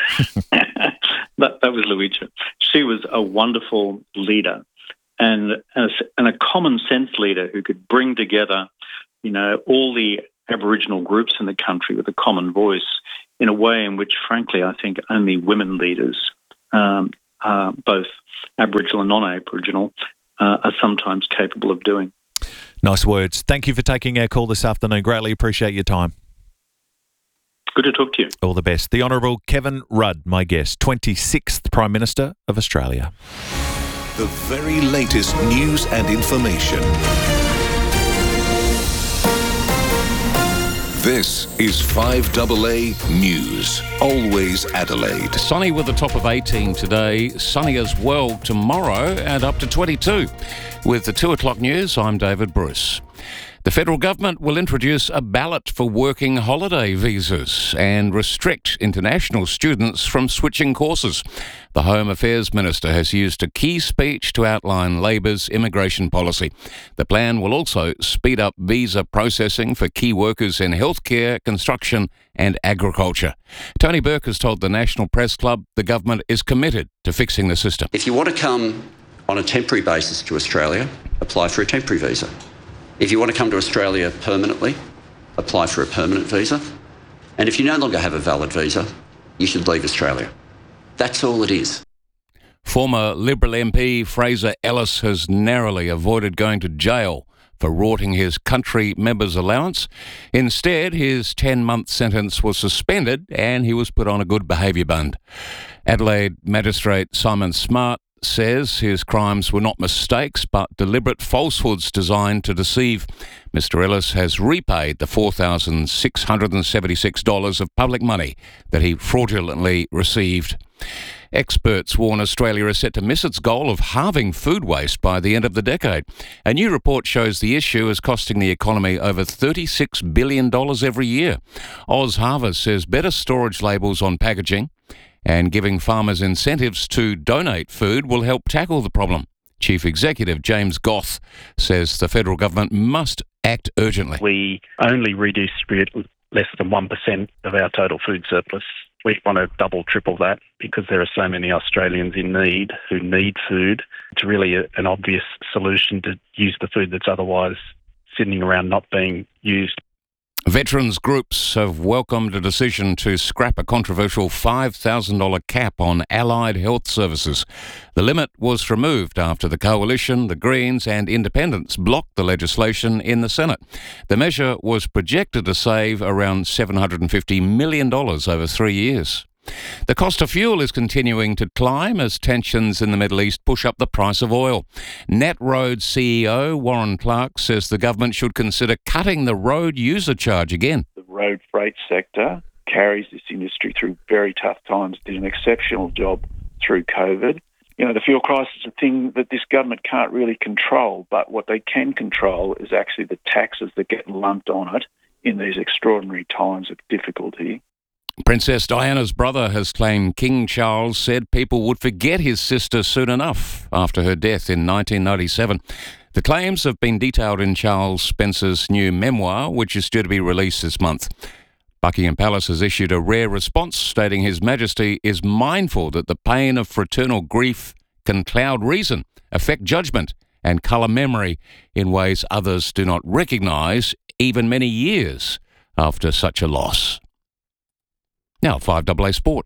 That was Luicha. She was a wonderful leader and a common sense leader who could bring together, all the Aboriginal groups in the country with a common voice in a way in which, frankly, I think only women leaders, both Aboriginal and non-Aboriginal, are sometimes capable of doing. Nice words. Thank you for taking our call this afternoon. Greatly appreciate your time. Good to talk to you. All the best. The Honourable Kevin Rudd, my guest, 26th Prime Minister of Australia. The very latest news and information. This is 5AA News. Always Adelaide. Sunny with a top of 18 today, sunny as well tomorrow and up to 22. With the 2 o'clock news, I'm David Bruce. The federal government will introduce a ballot for working holiday visas and restrict international students from switching courses. The Home Affairs Minister has used a key speech to outline Labor's immigration policy. The plan will also speed up visa processing for key workers in healthcare, construction and agriculture. Tony Burke has told the National Press Club the government is committed to fixing the system. If you want to come on a temporary basis to Australia, apply for a temporary visa. If you want to come to Australia permanently, apply for a permanent visa. And if you no longer have a valid visa, you should leave Australia. That's all it is. Former Liberal MP Fraser Ellis has narrowly avoided going to jail for rorting his country member's allowance. Instead, his 10-month sentence was suspended and he was put on a good behaviour bund. Adelaide Magistrate Simon Smart says his crimes were not mistakes but deliberate falsehoods designed to deceive. Mr. Ellis has repaid the $4,676 of public money that he fraudulently received. Experts warn Australia is set to miss its goal of halving food waste by the end of the decade. A new report shows the issue is costing the economy over $36 billion every year. Oz Harvest says better storage labels on packaging and giving farmers incentives to donate food will help tackle the problem. Chief Executive James Goth says the federal government must act urgently. We only redistribute less than 1% of our total food surplus. We want to double, triple that because there are so many Australians in need who need food. It's really an obvious solution to use the food that's otherwise sitting around not being used. Veterans groups have welcomed a decision to scrap a controversial $5,000 cap on allied health services. The limit was removed after the Coalition, the Greens and Independents blocked the legislation in the Senate. The measure was projected to save around $750 million over 3 years. The cost of fuel is continuing to climb as tensions in the Middle East push up the price of oil. Netroads CEO Warren Clark says the government should consider cutting the road user charge again. The road freight sector carries this industry through very tough times, did an exceptional job through COVID. The fuel crisis is a thing that this government can't really control, but what they can control is actually the taxes that get lumped on it in these extraordinary times of difficulty. Princess Diana's brother has claimed King Charles said people would forget his sister soon enough after her death in 1997. The claims have been detailed in Charles Spencer's new memoir, which is due to be released this month. Buckingham Palace has issued a rare response stating His Majesty is mindful that the pain of fraternal grief can cloud reason, affect judgment and colour memory in ways others do not recognise even many years after such a loss. Now, 5AA Sport.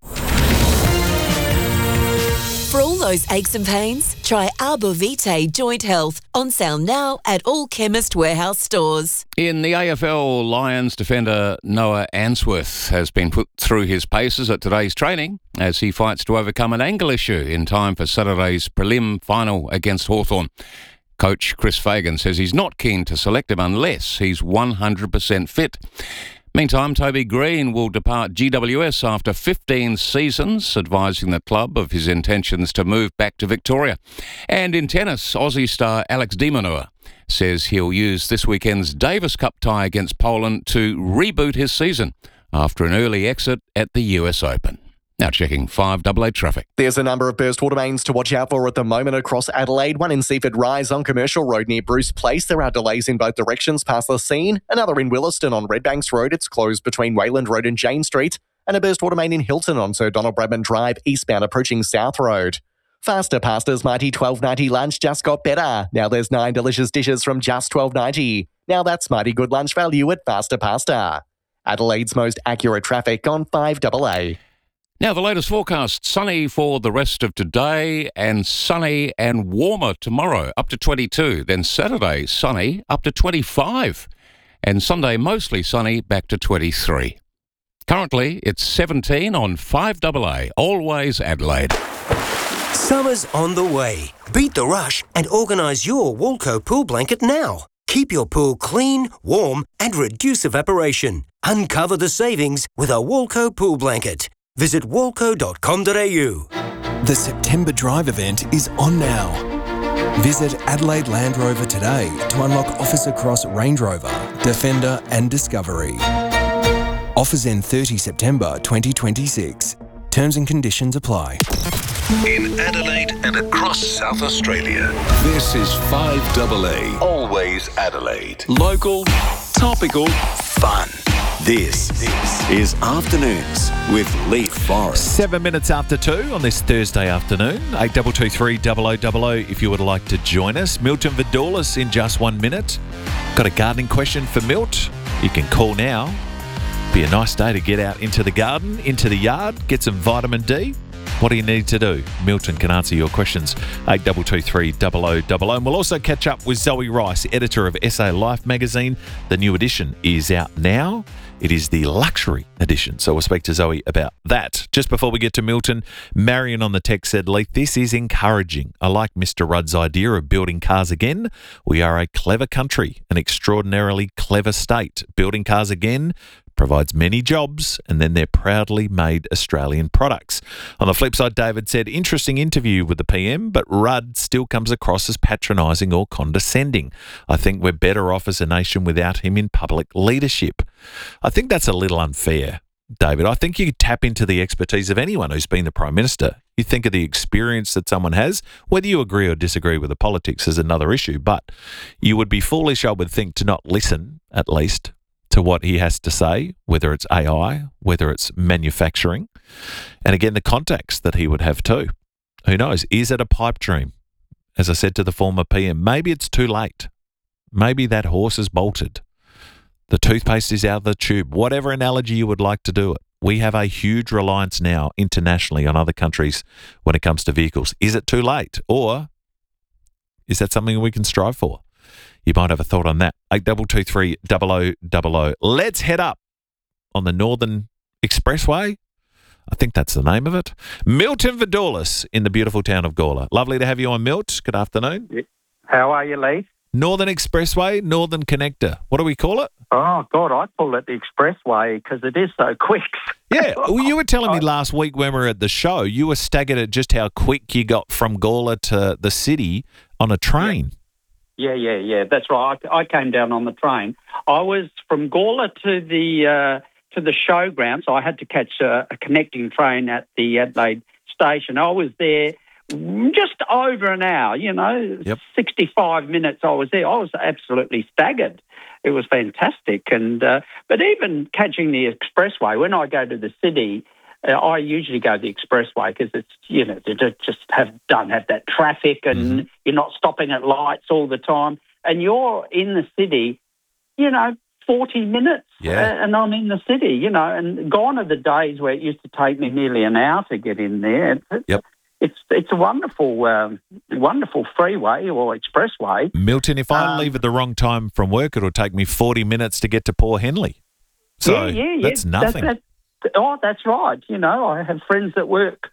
For all those aches and pains, try Arbor Vitae Joint Health. On sale now at all Chemist Warehouse stores. In the AFL, Lions defender Noah Answorth has been put through his paces at today's training as he fights to overcome an ankle issue in time for Saturday's prelim final against Hawthorn. Coach Chris Fagan says he's not keen to select him unless he's 100% fit. Meantime, Toby Green will depart GWS after 15 seasons, advising the club of his intentions to move back to Victoria. And in tennis, Aussie star Alex de Minaur says he'll use this weekend's Davis Cup tie against Poland to reboot his season after an early exit at the US Open. Now checking 5AA traffic. There's a number of burst water mains to watch out for at the moment across Adelaide. One in Seaford Rise on Commercial Road near Bruce Place. There are delays in both directions past the scene. Another in Williston on Redbanks Road. It's closed between Wayland Road and Jane Street. And a burst water main in Hilton on Sir Donald Bradman Drive, eastbound approaching South Road. Faster Pasta's mighty $12.90 lunch just got better. Now there's 9 delicious dishes from just $12.90. Now that's mighty good lunch value at Faster Pasta. Adelaide's most accurate traffic on 5AA. Now, the latest forecast, sunny for the rest of today and sunny and warmer tomorrow, up to 22. Then Saturday, sunny, up to 25. And Sunday, mostly sunny, back to 23. Currently, it's 17 on 5AA, always Adelaide. Summer's on the way. Beat the rush and organise your Walco pool blanket now. Keep your pool clean, warm and reduce evaporation. Uncover the savings with a Walco pool blanket. Visit walco.com.au. The September Drive event is on now. Visit Adelaide Land Rover today to unlock offers across Range Rover, Defender and Discovery. Offers end 30 September 2026. Terms and conditions apply. In Adelaide and across South Australia, this is 5AA, always Adelaide. Local, topical, fun. This is Afternoons with Leith Forrest. 7 minutes after 2 on this Thursday afternoon. 8223 0000 if you would like to join us. Milton Vidoulis in just 1 minute. Got a gardening question for Milt? You can call now. Be a nice day to get out into the garden, into the yard, get some vitamin D. What do you need to do? Milton can answer your questions. 8223 0000. And we'll also catch up with Zoe Rice, editor of SA Life magazine. The new edition is out now. It is the luxury edition. So we'll speak to Zoe about that. Just before we get to Milton, Marion on the text said, Leith, this is encouraging. I like Mr. Rudd's idea of building cars again. We are a clever country, an extraordinarily clever state. Building cars again provides many jobs, and then they're proudly made Australian products. On the flip side, David said, interesting interview with the PM, but Rudd still comes across as patronising or condescending. I think we're better off as a nation without him in public leadership. I think that's a little unfair, David. I think you tap into the expertise of anyone who's been the Prime Minister. You think of the experience that someone has. Whether you agree or disagree with the politics is another issue, but you would be foolish, I would think, to not listen, at least, to what he has to say, whether it's AI, whether it's manufacturing, and again, the contacts that he would have too. Who knows? Is it a pipe dream? As I said to the former PM, maybe it's too late. Maybe that horse is bolted. The toothpaste is out of the tube. Whatever analogy you would like to do it. We have a huge reliance now internationally on other countries when it comes to vehicles. Is it too late? Or is that something we can strive for? You might have a thought on that. 8223 0000. Let's head up on the Northern Expressway. I think that's the name of it. Milton Vidoulis in the beautiful town of Gawler. Lovely to have you on, Milt. Good afternoon. How are you, Leith? Northern Expressway, Northern Connector. What do we call it? Oh, God, I call it the Expressway because it is so quick. Yeah, well, you were telling me last week when we were at the show, you were staggered at just how quick you got from Gawler to the city on a train. Yeah. That's right. I came down on the train. I was from Gawler to the showground, so I had to catch a connecting train at the Adelaide station. I was there just over an hour, 65 minutes I was there. I was absolutely staggered. It was fantastic. And but even catching the expressway, when I go to the city, I usually go the expressway because it's, to just don't have that traffic and you're not stopping at lights all the time. And you're in the city, 40 minutes and I'm in the city, and gone are the days where it used to take me nearly an hour to get in there. It's a wonderful freeway or expressway. Milton, if I leave at the wrong time from work, it'll take me 40 minutes to get to Port Henley. So that's nothing. That's right. I have friends that work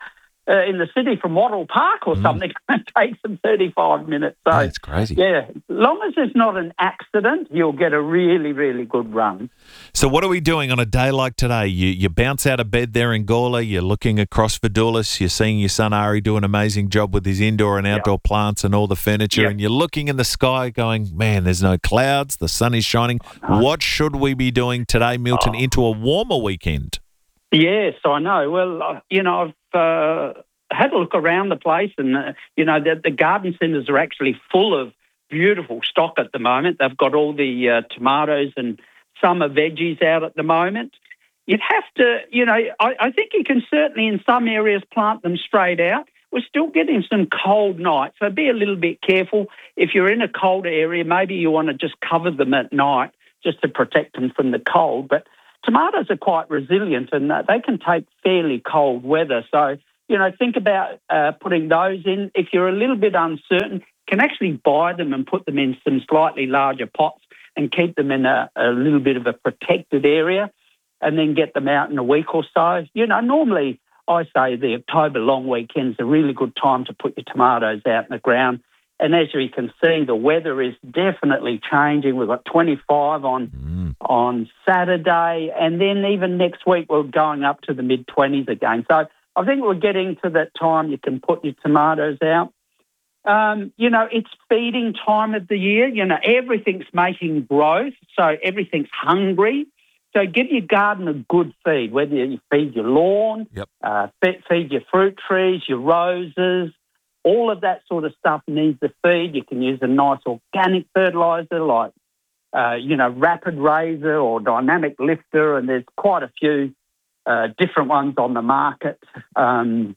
in the city from Wattle Park or something, it takes them 35 minutes. So that's crazy. Yeah, as long as there's not an accident, you'll get a really, really good run. So what are we doing on a day like today? You bounce out of bed there in Gawler, you're looking across Vidoulis, you're seeing your son Ari do an amazing job with his indoor and outdoor plants and all the furniture, and you're looking in the sky going, man, there's no clouds, the sun is shining. What should we be doing today, Milton, into a warmer weekend? Yes, I know. Well, I've had a look around the place, and, the garden centres are actually full of beautiful stock at the moment. They've got all the tomatoes and summer veggies out at the moment. You'd have to, I think you can certainly in some areas plant them straight out. We're still getting some cold nights, so be a little bit careful. If you're in a colder area, maybe you want to just cover them at night just to protect them from the cold. But tomatoes are quite resilient and they can take fairly cold weather. So, think about putting those in. If you're a little bit uncertain, you can actually buy them and put them in some slightly larger pots and keep them in a little bit of a protected area and then get them out in a week or so. Normally I say the October long weekend's a really good time to put your tomatoes out in the ground. And as you can see, the weather is definitely changing. We've got 25 on Saturday, and then even next week we're going up to the mid-20s again. So I think we're getting to that time you can put your tomatoes out. It's feeding time of the year. Everything's making growth, so everything's hungry. So give your garden a good feed, whether you feed your lawn, feed your fruit trees, your roses. All of that sort of stuff needs a feed. You can use a nice organic fertiliser like, Rapid Raiser or Dynamic Lifter, and there's quite a few different ones on the market. And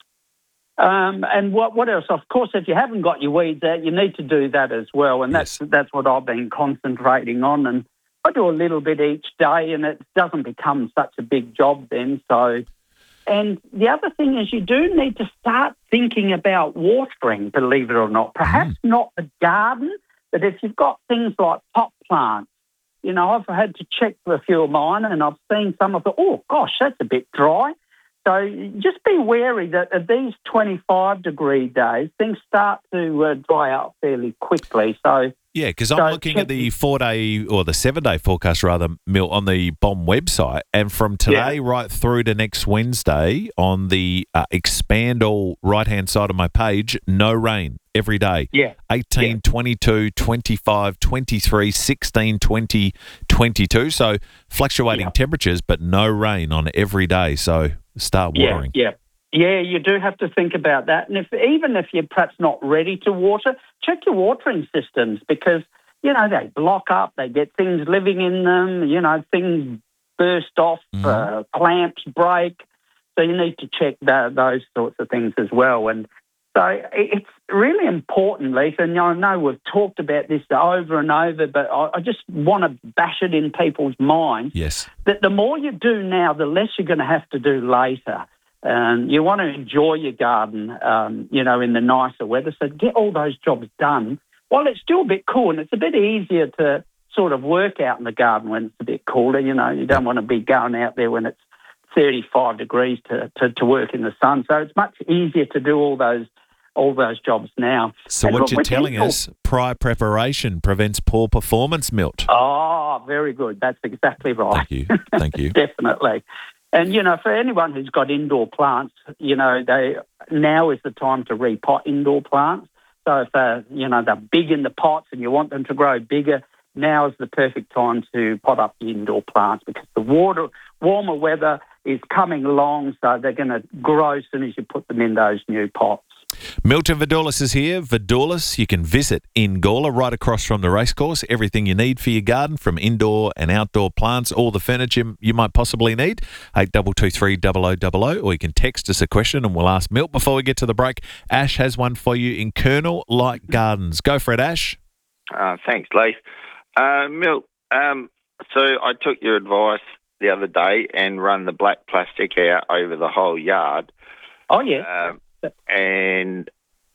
what else? Of course, if you haven't got your weeds out, you need to do that as well, and that's what I've been concentrating on. And I do a little bit each day, and it doesn't become such a big job then. So. And the other thing is you do need to start thinking about watering, believe it or not. Perhaps not the garden, but if you've got things like pot plants, I've had to check for a few of mine and I've seen some of it, oh, gosh, that's a bit dry. So just be wary that at these 25-degree days, things start to dry out fairly quickly. So yeah, because I'm looking at the 4-day or the 7-day forecast, rather, Milt, on the BOM website, and from today right through to next Wednesday on the expand all right-hand side of my page, no rain every day. 18, 22, 25, 23, 16, 20, 22. So fluctuating temperatures, but no rain on every day. So start watering. Yeah, you do have to think about that. And even if you're perhaps not ready to water, check your watering systems because, they block up, they get things living in them, things burst off, clamps break. So you need to check those sorts of things as well. And so it's really important, Leith, and I know we've talked about this over and over, but I just want to bash it in people's minds. Yes. That the more you do now, the less you're going to have to do later. And you want to enjoy your garden, in the nicer weather. So get all those jobs done while it's still a bit cool. And it's a bit easier to sort of work out in the garden when it's a bit cooler. You don't want to be going out there when it's 35 degrees to work in the sun. So it's much easier to do all those jobs now. So and what you're telling us, prior preparation prevents poor performance, Milt. Oh, very good. That's exactly right. Thank you. Definitely. And, for anyone who's got indoor plants, now is the time to repot indoor plants. So if, they're big in the pots and you want them to grow bigger, now is the perfect time to pot up the indoor plants because the warmer weather is coming along, so they're going to grow as soon as you put them in those new pots. Milton Vidoulis is here. Vidoulis, you can visit in Gawler, right across from the racecourse. Everything you need for your garden, from indoor and outdoor plants, all the furniture you might possibly need. 8223 0000, or you can text us a question and we'll ask Milt. Before we get to the break, Ash has one for you in Colonel Light Gardens. Go for it, Ash. Thanks, Leith. Milt, so I took your advice the other day and run the black plastic out over the whole yard. Oh, yeah. And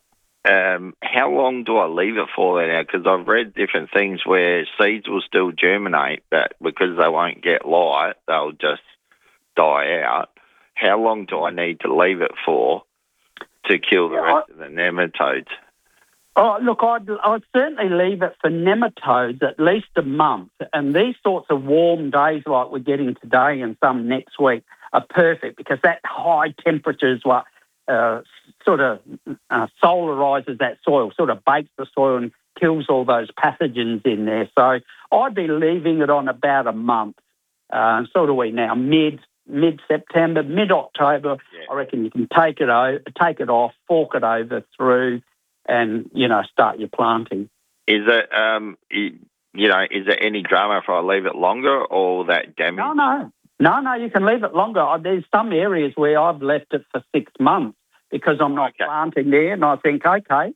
how long do I leave it for then? Because I've read different things where seeds will still germinate, but because they won't get light, they'll just die out. How long do I need to leave it for to kill the rest of the nematodes? Oh, look, I'd certainly leave it for nematodes at least a month. And these sorts of warm days like we're getting today and some next week are perfect because that high temperature is what sort of solarises that soil, sort of bakes the soil and kills all those pathogens in there. So I'd be leaving it on about a month. So do we now, mid-September, mid-October. Yeah. I reckon you can take it off, fork it over through, and start your planting. Is it is there any drama if I leave it longer or that damage? No, you can leave it longer. There's some areas where I've left it for 6 months because I'm not planting there, and I think, okay,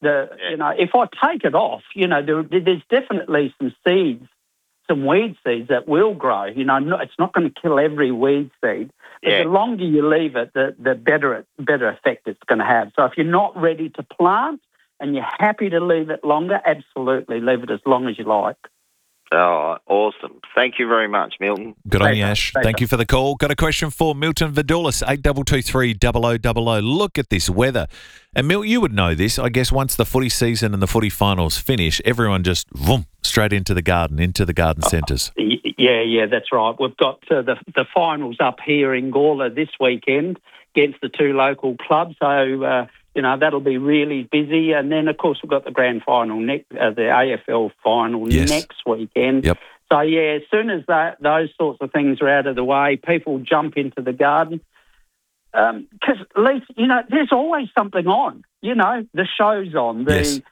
if I take it off, there's definitely some seeds, some weed seeds that will grow. It's not going to kill every weed seed. But the longer you leave it, the better effect it's going to have. So if you're not ready to plant and you're happy to leave it longer, absolutely leave it as long as you like. Oh, awesome. Thank you very much, Milton. Good on you, Ash. Thank you for the call. Got a question for Milton Vidulis, 8223 0000. Look at this weather. And Milt, you would know this. I guess once the footy season and the footy finals finish, everyone just straight into the garden centres. Yeah, that's right. We've got the finals up here in Gawler this weekend against the two local clubs. So, that'll be really busy. And then, of course, we've got the grand final, the AFL final next weekend. Yep. So, as soon as those sorts of things are out of the way, people jump into the garden. Because, at least, there's always something on. The show's on.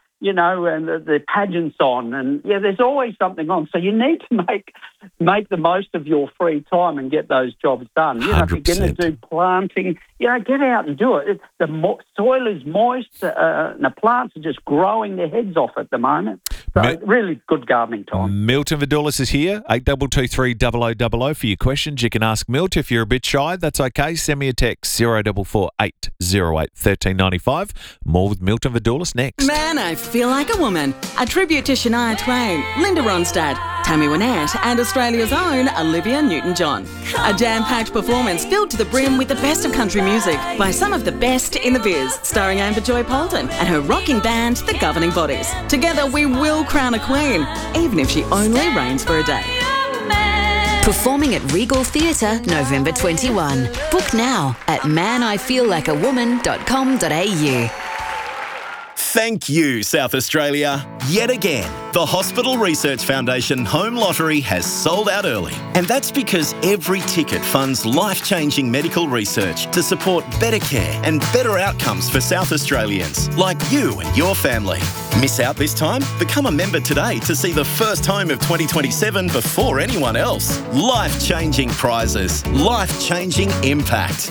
And the pageant's on, and there's always something on. So you need to make the most of your free time and get those jobs done. If you're going to do planting, get out and do it. The soil is moist, and the plants are just growing their heads off at the moment. So really good gardening time. Milton Vidulis is here, 8223 0000 for your questions. You can ask Milt if you're a bit shy. That's okay. Send me a text 0448 08 1395. More with Milton Vidulis next. Man, I feel like a woman. A tribute to Shania Twain, Linda Ronstadt, Tammy Wynette and Australia's own Olivia Newton-John. A jam-packed performance filled to the brim with the best of country music by some of the best in the biz, starring Amber Joy Polton and her rocking band, The Governing Bodies. Together we will crown a queen, even if she only reigns for a day. Performing at Regal Theatre, November 21. Book now at manifeellikeawoman.com.au. Thank you, South Australia. Yet again, the Hospital Research Foundation Home Lottery has sold out early. And that's because every ticket funds life-changing medical research to support better care and better outcomes for South Australians, like you and your family. Miss out this time? Become a member today to see the first home of 2027 before anyone else. Life-changing prizes. Life-changing impact.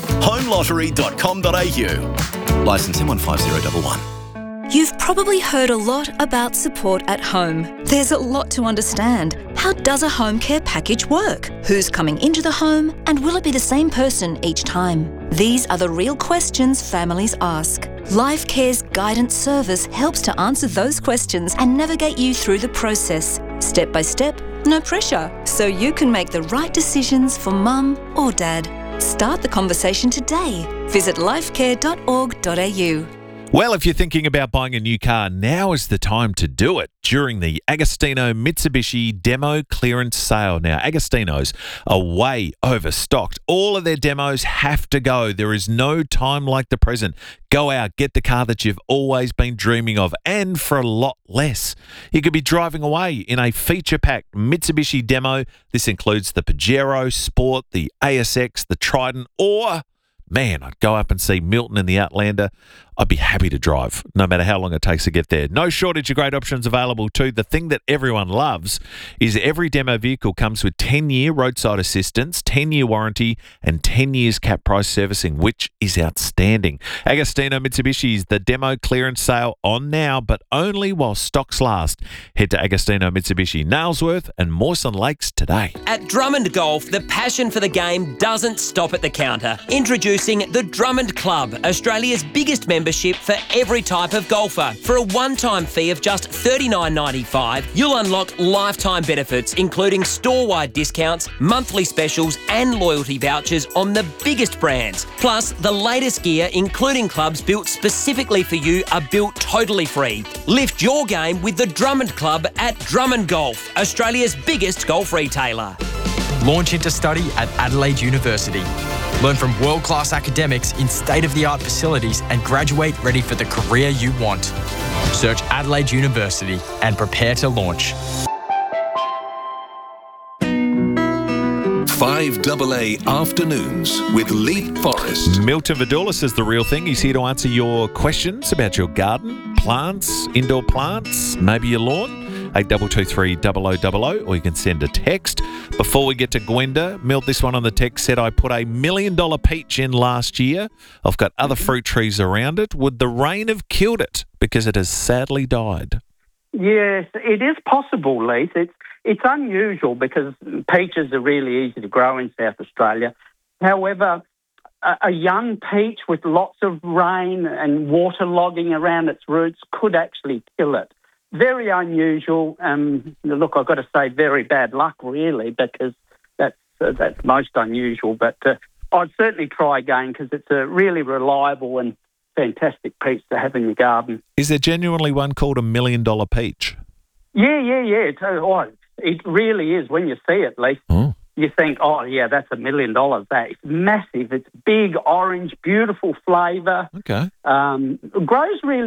homelottery.com.au. Licence M15011. You've probably heard a lot about support at home. There's a lot to understand. How does a home care package work? Who's coming into the home? And will it be the same person each time? These are the real questions families ask. Life Care's guidance service helps to answer those questions and navigate you through the process. Step by step, no pressure. So you can make the right decisions for mum or dad. Start the conversation today. Visit lifecare.org.au. Well, if you're thinking about buying a new car, now is the time to do it during the Agostino Mitsubishi Demo Clearance Sale. Now, Agostinos are way overstocked. All of their demos have to go. There is no time like the present. Go out, get the car that you've always been dreaming of, and for a lot less. You could be driving away in a feature-packed Mitsubishi Demo. This includes the Pajero Sport, the ASX, the Trident, or... man, I'd go up and see Milton in the Outlander. I'd be happy to drive, no matter how long it takes to get there. No shortage of great options available too. The thing that everyone loves is every demo vehicle comes with 10-year roadside assistance, 10-year warranty, and 10 years cap price servicing, which is outstanding. Agostino Mitsubishi's the demo clearance sale on now, but only while stocks last. Head to Agostino Mitsubishi, Nailsworth and Mawson Lakes today. At Drummond Golf, the passion for the game doesn't stop at the counter. Introducing the Drummond Club, Australia's biggest membership membership for every type of golfer. For a one-time fee of just $39.95, you'll unlock lifetime benefits, including store-wide discounts, monthly specials and loyalty vouchers on the biggest brands. Plus, the latest gear, including clubs built specifically for you, are built totally free. Lift your game with the Drummond Club at Drummond Golf, Australia's biggest golf retailer. Launch into study at Adelaide University. Learn from world-class academics in state-of-the-art facilities and graduate ready for the career you want. Search Adelaide University and prepare to launch. 5AA Afternoons with Lee Forrest. Milton Vidoulis is the real thing. He's here to answer your questions about your garden, plants, indoor plants, maybe your lawn. 8223 0000, or you can send a text. Before we get to Gwenda, Milt, this one on the text said, I put $1 million peach in last year. I've got other fruit trees around it. Would the rain have killed it because it has sadly died? Yes, it is possible, Leith. It's unusual because peaches are really easy to grow in South Australia. However, a young peach with lots of rain and water logging around its roots could actually kill it. Very unusual. Look, I've got to say very bad luck, really, because that's most unusual. But I'd certainly try again because it's a really reliable and fantastic peach to have in your garden. Is there genuinely one called $1 million peach? Yeah. It really is. When you see it, Lee, you think, oh, yeah, that's $1 million. That it's massive. It's big, orange, beautiful flavour. Okay. Grows really